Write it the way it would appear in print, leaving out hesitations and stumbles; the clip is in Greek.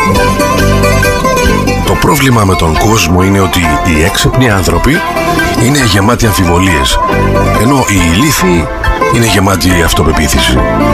Το πρόβλημα με τον κόσμο είναι ότι οι έξυπνοι άνθρωποι είναι γεμάτοι αμφιβολίες, ενώ οι ηλίθιοι είναι γεμάτοι αυτοπεποίθηση.